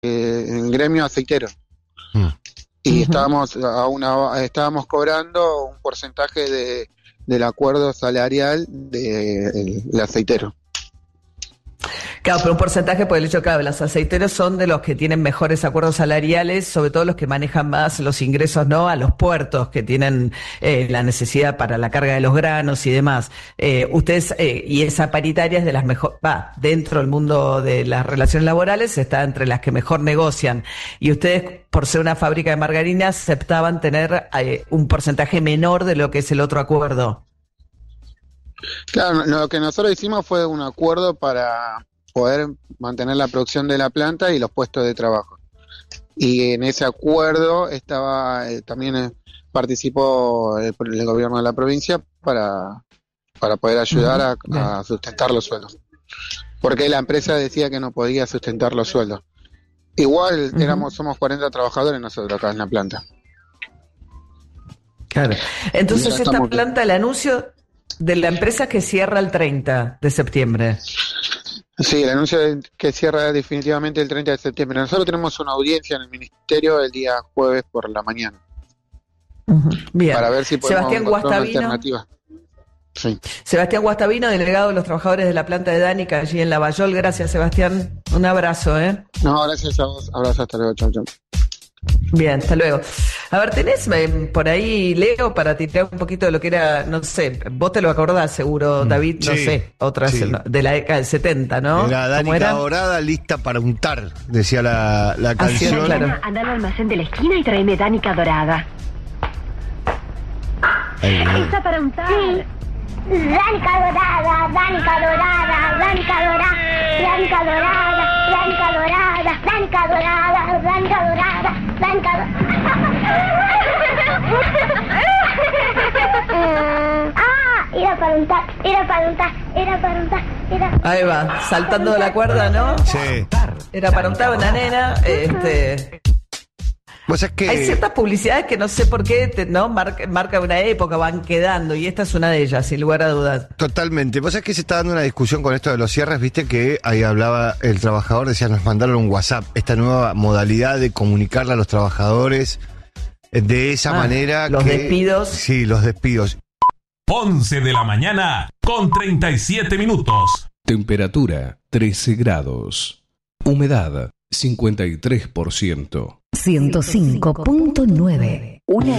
en gremio aceitero. Y estábamos cobrando un porcentaje del acuerdo salarial del aceitero. Claro, pero un porcentaje por el hecho que los aceiteros son de los que tienen mejores acuerdos salariales, sobre todo los que manejan más los ingresos, ¿no? A los puertos que tienen la necesidad para la carga de los granos y demás. Ustedes, y esa paritaria es de las mejores, dentro del mundo de las relaciones laborales, está entre las que mejor negocian. Y ustedes, por ser una fábrica de margarina, aceptaban tener un porcentaje menor de lo que es el otro acuerdo. Claro, lo que nosotros hicimos fue un acuerdo para poder mantener la producción de la planta y los puestos de trabajo. Y en ese acuerdo también participó el gobierno de la provincia para poder ayudar a sustentar los sueldos. Porque la empresa decía que no podía sustentar los sueldos. Igual somos 40 trabajadores nosotros acá en la planta. Claro. Entonces esta planta, el anuncio de la empresa que cierra el 30 de septiembre. Sí, el anuncio que cierra definitivamente el 30 de septiembre. Nosotros tenemos una audiencia en el ministerio el día jueves por la mañana. Bien. Para ver si podemos Sebastián encontrar una alternativa. Sí. Sebastián Guastavino, delegado de los trabajadores de la planta de Danica allí en Lavallol. Gracias, Sebastián. Un abrazo, No, gracias a vos. Abrazo, hasta luego. Chau. Bien, hasta luego. A ver, ¿tenés por ahí, Leo, para tirar un poquito de lo que era, no sé, vos te lo acordás seguro, David, no sé, otras de la década del 70, ¿no? Era Danica dorada, lista para untar, decía la canción. Sí, claro. Anda al almacén de la esquina y tráeme Danica dorada. Está para untar. Sí. Danica dorada, Danica dorada, Danica dorada, Danica dorada, Danica dorada, Danica dorada, Danica dorada, Danica dorada. Era para untar. Ahí va, saltando de la cuerda, ¿no? Sí. Era para untar una nena, ¿Vos es que hay ciertas publicidades que no sé por qué no marca una época, van quedando, y esta es una de ellas, sin lugar a dudas. Totalmente. Vos es que se está dando una discusión con esto de los cierres, viste que ahí hablaba el trabajador, decía, nos mandaron un WhatsApp, esta nueva modalidad de comunicarle a los trabajadores de esa manera. Los despidos. Sí, los despidos. 11 de la mañana con 37 minutos. Temperatura 13 grados. Humedad 53%. 105.9. Una